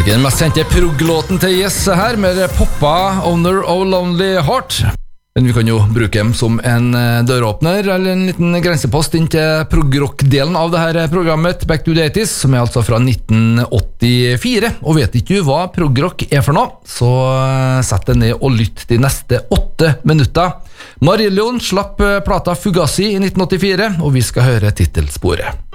Ikke den mest kjente prog-låten til Yes her, med Poppa, Owner of Lonely Heart. Men vi kan jo bruke dem som en døråpner, eller en liten grensepost inn til prog-rock-delen av dette programmet, Back to the 80s, som er altså fra 1984. Og vet ikke du hva prog-rock er for noe, så sett deg ned og lytt de neste 8 minutter. Marillion slapp plata Fugazi i 1984, og vi skal høre titelsporet.